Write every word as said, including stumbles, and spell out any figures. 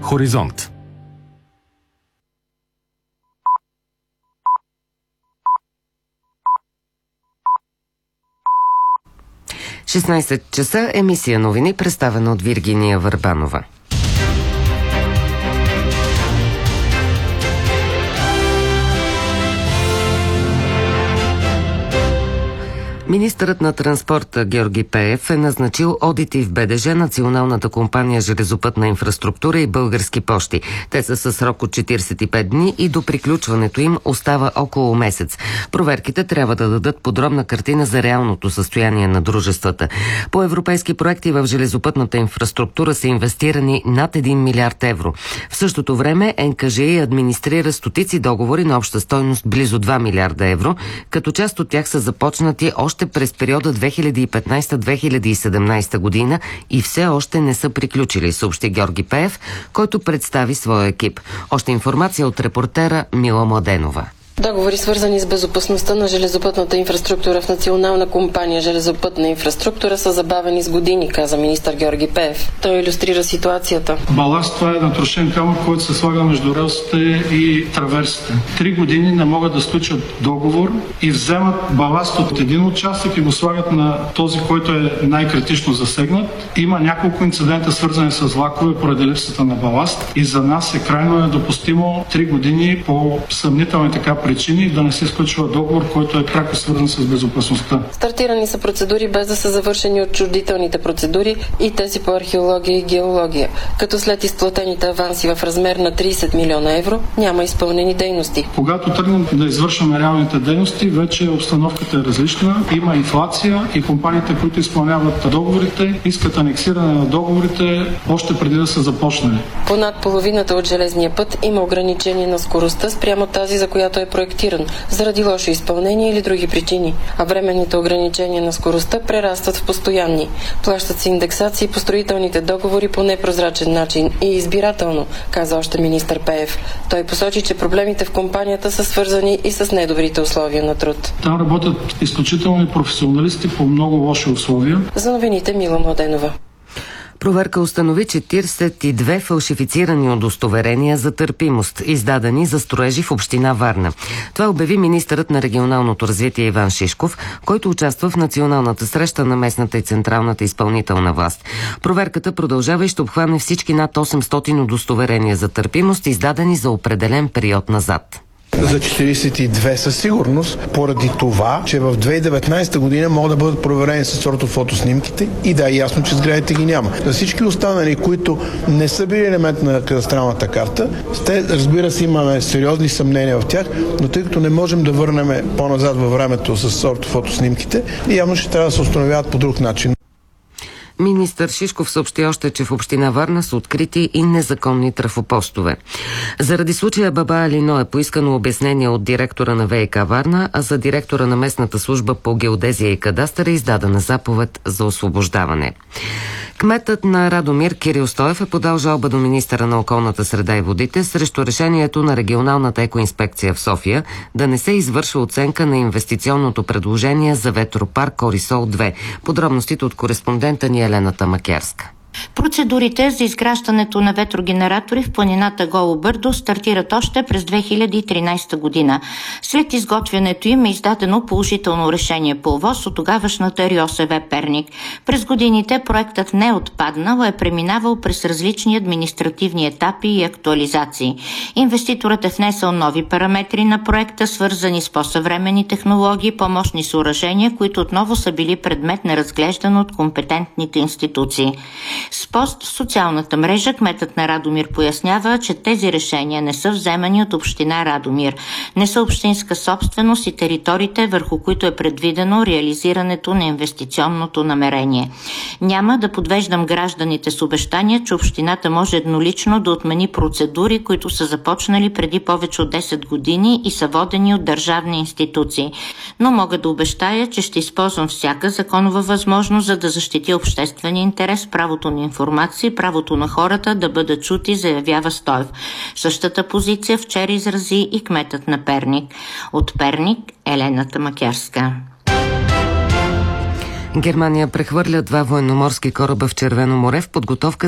Хоризонт. шестнайсет часа, емисия новини, представена от Виргиния Върбанова. Министърът на транспорта Георги Пеев е назначил одити в БДЖ, Националната компания железопътна инфраструктура и Български пощи. Те са със срок от четирийсет и пет дни и до приключването им остава около месец. Проверките трябва да дадат подробна картина за реалното състояние на дружествата. По европейски проекти в железопътната инфраструктура са инвестирани над един милиард евро. В същото време ен ка же и администрира стотици договори на обща стойност близо два милиарда евро, като част от тях са започнати още през периода две хиляди и петнайсета - две хиляди и седемнайсета година и все още не са приключили, съобщи Георги Пеев, който представи своя екип. Още информация от репортера Мила Младенова. Договори, свързани с безопасността на железопътната инфраструктура в Национална компания железопътна инфраструктура, са забавени с години, каза министър Георги Пеев. Той илюстрира ситуацията. Баласт, това е натрошен камък, който се слага между релсите и траверсите. Три години не могат да сключат договор и вземат баласт от един участък и го слагат на този, който е най-критично засегнат. Има няколко инцидента, свързани с влакове поради липсата на баласт и за нас е крайно недопустимо три години по съмнителни така причини да не се изключва договор, който е пряко свързан с безопасността. Стартирани са процедури без да са завършени отчуждителните процедури и тези по археология и геология, като след изплатените аванси в размер на трийсет милиона евро няма изпълнени дейности. Когато тръгнем да извършваме реалните дейности, вече обстановката е различна. Има инфлация и компаниите, които изпълняват договорите, искат анексиране на договорите още преди да са започнали. По над половината от железния път има ограничение на скоростта спрямо тази, за която е проектиран, заради лошо изпълнение или други причини, а временните ограничения на скоростта прерастват в постоянни. Плащат се индексации по строителните договори по непрозрачен начин и избирателно, каза още министър Пеев. Той посочи, че проблемите в компанията са свързани и с недобрите условия на труд. Там работят изключителни професионалисти по много лоши условия. За новините Мила Младенова. Проверка установи четирийсет и две фалшифицирани удостоверения за търпимост, издадени за строежи в община Варна. Това обяви министърът на регионалното развитие Иван Шишков, който участва в националната среща на местната и централната изпълнителна власт. Проверката продължава и ще обхване всички над осемстотин удостоверения за търпимост, издадени за определен период назад. За четирийсет и две със сигурност, поради това, че в две хиляди и деветнайсета година могат да бъдат проверени с ортофотоснимките и да е ясно, че сградите ги няма. За всички останали, които не са били елемент на кадастралната карта, те, разбира се, имаме сериозни съмнения в тях, но тъй като не можем да върнем по-назад във времето с ортофотоснимките, явно ще трябва да се установяват по друг начин. Министър Шишков съобщи още, че в община Варна са открити и незаконни трафопостове. Заради случая Баба Алино е поискано обяснение от директора на ВиК Варна, а за директора на местната служба по геодезия и кадастър е издадена заповед за освобождаване. Кметът на Радомир Кирил Стоев е подал жалба до министъра на околната среда и водите срещу решението на регионалната екоинспекция в София да не се извършва оценка на инвестиционното предложение за ветропарк Орисол две. Подробностите от кореспондента ни Елена Тамакерска. Процедурите за изграждането на ветрогенератори в планината Голо Бърдо стартират още през две хиляди и тринайсета година. След изготвянето им е издадено положително решение по ОВОС от тогавашната РИОСВ Перник. През годините проектът не е отпаднал, а е преминавал през различни административни етапи и актуализации. Инвеститорът е внесъл нови параметри на проекта, свързани с по-съвременни технологии и помощни съоръжения, които отново са били предмет на разглеждане от компетентните институции. С пост в социалната мрежа кметът на Радомир пояснява, че тези решения не са вземани от община Радомир. Не са общинска собственост и териториите, върху които е предвидено реализирането на инвестиционното намерение. Няма да подвеждам гражданите с обещания, че общината може еднолично да отмени процедури, които са започнали преди повече от десет години и са водени от държавни институции. Но мога да обещая, че ще използвам всяка законова възможност, за да защити обществения интерес, правото на информация и правото на хората да бъдат чути, заявява Стоев. Същата позиция вчера изрази и кметът на Перник. От Перник Елена Тамакерска. Германия прехвърля два военноморски кораба в Червено море в подготовка